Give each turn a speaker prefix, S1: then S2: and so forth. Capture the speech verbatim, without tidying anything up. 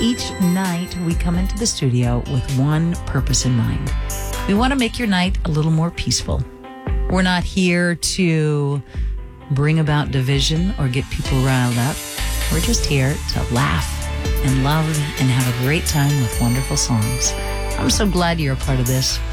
S1: Each night, we come into the studio with one purpose in mind. We want to make your night a little more peaceful. We're not here to bring about division or get people riled up. We're just here to laugh and love and have a great time with wonderful songs. I'm so glad you're a part of this.